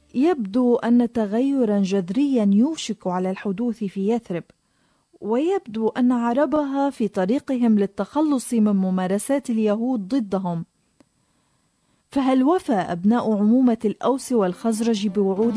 يبدو أن تغيرا جذريا يوشك على الحدوث في يثرب، ويبدو أن عربها في طريقهم للتخلص من ممارسات اليهود ضدهم. فهل وفى أبناء عمومة الأوس والخزرج بوعودهم؟